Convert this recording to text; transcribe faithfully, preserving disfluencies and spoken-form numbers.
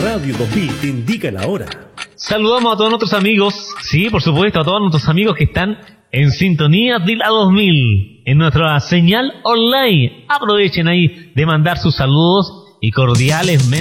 Radio dos mil te indica la hora. Saludamos a todos nuestros amigos, sí, por supuesto, a todos nuestros amigos que están en sintonía de la dos mil, en nuestra señal online. Aprovechen ahí de mandar sus saludos y cordiales